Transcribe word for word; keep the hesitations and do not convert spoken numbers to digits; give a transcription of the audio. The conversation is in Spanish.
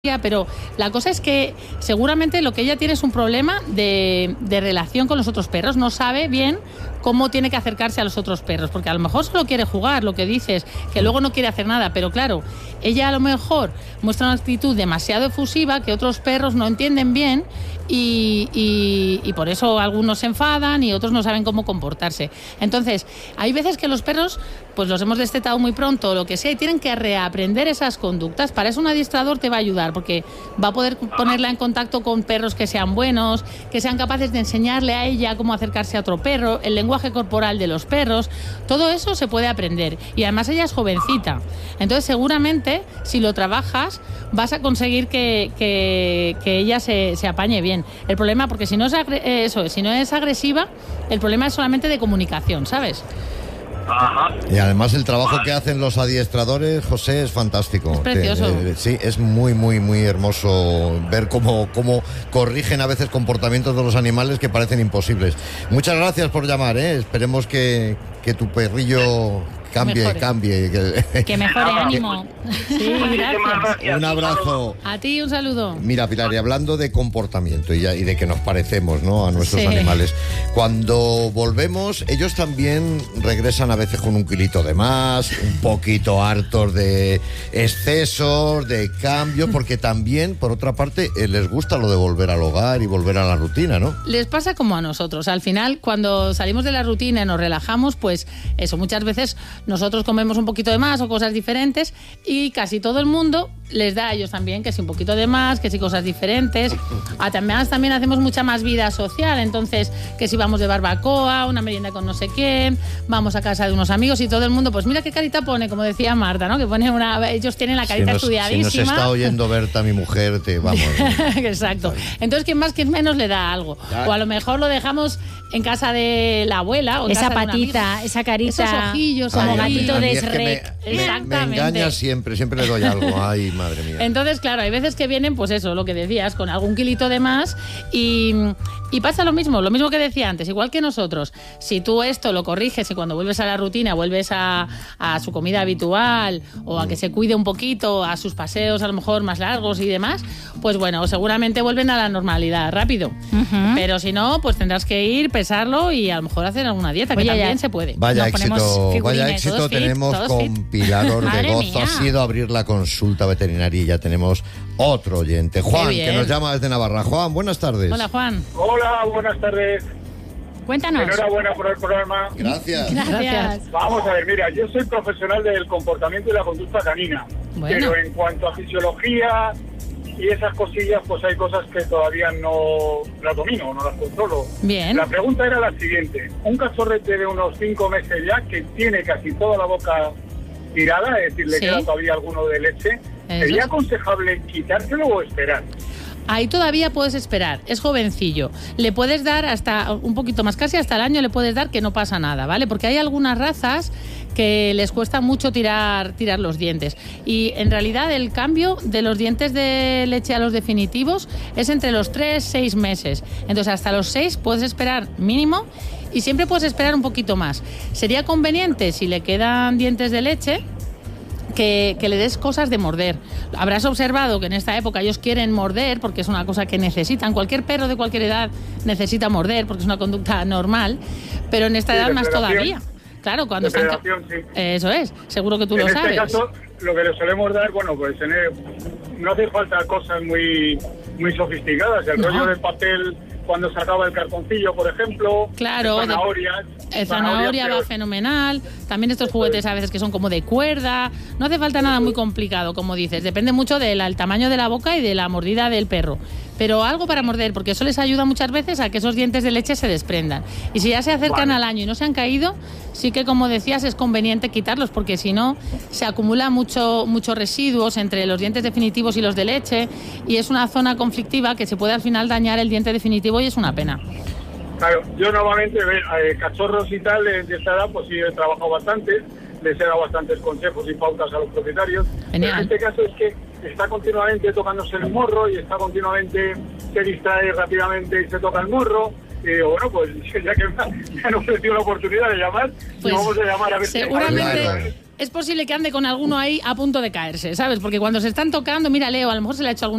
Pero la cosa es que seguramente lo que ella tiene es un problema de, de relación con los otros perros. No sabe bien cómo tiene que acercarse a los otros perros, porque a lo mejor solo quiere jugar, lo que dices, que luego no quiere hacer nada, pero claro, ella a lo mejor muestra una actitud demasiado efusiva que otros perros no entienden bien y, y, y por eso algunos se enfadan y otros no saben cómo comportarse. Entonces, hay veces que los perros pues los hemos destetado muy pronto o lo que sea y tienen que reaprender esas conductas. Para eso un adiestrador te va a ayudar, porque va a poder ponerla en contacto con perros que sean buenos, que sean capaces de enseñarle a ella cómo acercarse a otro perro, el lenguaje corporal de los perros, todo eso se puede aprender. Y además ella es jovencita, entonces seguramente si lo trabajas vas a conseguir que, que, que ella se, se apañe bien. El problema, porque si no es agre- eso, si no es agresiva, el problema es solamente de comunicación, ¿sabes? Ajá. Y además el trabajo que hacen los adiestradores, José, es fantástico. Es precioso. Eh, eh, sí, es muy, muy, muy hermoso ver cómo, cómo corrigen a veces comportamientos de los animales que parecen imposibles. Muchas gracias por llamar, ¿eh? Esperemos que, que tu perrillo cambie, Mejore. cambie. Que, Que mejore, ánimo. Sí, gracias. Un abrazo. A ti un saludo. Mira, Pilar, y hablando de comportamiento y, ya- y de que nos parecemos, ¿no?, a nuestros Sí. animales, cuando volvemos, ellos también regresan a veces con un kilito de más, un poquito hartos de excesos, de cambios, porque también, por otra parte, eh, les gusta lo de volver al hogar y volver a la rutina, ¿no? Les pasa como a nosotros. Al final, cuando salimos de la rutina y nos relajamos, pues eso, muchas veces nosotros comemos un poquito de más o cosas diferentes y casi todo el mundo les da a ellos también que si un poquito de más, que si cosas diferentes. Además, también hacemos mucha más vida social, entonces, que si vamos de barbacoa, una merienda con no sé quién, vamos a casa de unos amigos y todo el mundo, pues mira qué carita pone, como decía Marta, ¿no? Que pone una... Ellos tienen la carita si nos, estudiadísima. Si nos está oyendo Berta, mi mujer, te vamos. Exacto. Entonces, quien más, quien menos le da algo. Ya. O a lo mejor lo dejamos en casa de la abuela o en Esa casa de una patita, amiga. esa carita, Esos ojillos como Ay, a mí- gatito a mí de es que me- Shrek. me, me Exactamente. engaña siempre, siempre le doy algo. Ay, madre mía. Entonces, claro, hay veces que vienen, pues eso, lo que decías, con algún kilito de más y, y pasa lo mismo, lo mismo que decía antes, igual que nosotros. Si tú esto lo corriges y cuando vuelves a la rutina, vuelves a, a su comida habitual o a que se cuide un poquito, a sus paseos a lo mejor más largos y demás, pues bueno, seguramente vuelven a la normalidad rápido. Ujú. Pero si no, pues tendrás que ir, pesarlo y a lo mejor hacer alguna dieta, que Oye, también ya- se puede. Vaya Nos ponemos éxito, figurines, vaya éxito todos fit, tenemos todos con fit. Pilar Madre Orbegozo. mía. Ha sido abrir la consulta veterinaria y ya tenemos otro oyente. Juan, bien. que nos llama desde Navarra. Juan, buenas tardes. Hola, Juan. Hola, buenas tardes. Cuéntanos. Enhorabuena por el programa. Gracias. Gracias. Vamos a ver, mira, yo soy profesional del comportamiento y la conducta canina. Bueno. Pero en cuanto a fisiología y esas cosillas, pues hay cosas que todavía no las domino, no las controlo. Bien. La pregunta era la siguiente. Un cachorrete de unos cinco meses ya, que tiene casi toda la boca tirada, es decir, le Sí. queda todavía alguno de leche, Eso ¿sería es. aconsejable quitárselo o esperar? Ahí todavía puedes esperar, es jovencillo. Le puedes dar hasta un poquito más, casi hasta el año le puedes dar que no pasa nada, ¿vale? Porque hay algunas razas que les cuesta mucho tirar, tirar los dientes. Y en realidad el cambio de los dientes de leche a los definitivos es entre los tres, seis meses. Entonces hasta los seis puedes esperar mínimo y siempre puedes esperar un poquito más. Sería conveniente si le quedan dientes de leche Que, que le des cosas de morder. Habrás observado que en esta época ellos quieren morder porque es una cosa que necesitan. Cualquier perro de cualquier edad necesita morder porque es una conducta normal, pero en esta Sí, edad más depredación. todavía. Claro, cuando están... Depredación, sí. Eso es, seguro que tú en lo este sabes. caso, lo que le solemos dar, bueno, pues tener, no hace falta cosas muy muy sofisticadas. El No. rollo de papel cuando sacaba el cartoncillo, por ejemplo. Claro, de zanahorias. El zanahoria pero- va fenomenal. También estos juguetes a veces que son como de cuerda. No hace falta nada muy complicado, como dices. Depende mucho del el tamaño de la boca y de la mordida del perro. Pero algo para morder, porque eso les ayuda muchas veces a que esos dientes de leche se desprendan. Y si ya se acercan Vale. al año y no se han caído, sí que, como decías, es conveniente quitarlos, porque si no, se acumula mucho, muchos residuos entre los dientes definitivos y los de leche. Y es una zona conflictiva que se puede al final dañar el diente definitivo y es una pena. Claro, yo normalmente, ve, eh, cachorros y tal, eh, de esta edad, pues sí he trabajado bastante, les he dado bastantes consejos y pautas a los propietarios. Genial. Pero en este caso es que está continuamente tocándose el morro y está continuamente, se distrae rápidamente y se toca el morro. Y digo, bueno, pues ya que me han ofrecido la oportunidad de llamar, Pues, y vamos a llamar a ver si- seguramente Claro. es posible que ande con alguno ahí a punto de caerse, ¿sabes? Porque cuando se están tocando, mira, Leo, a lo mejor se le ha hecho alguna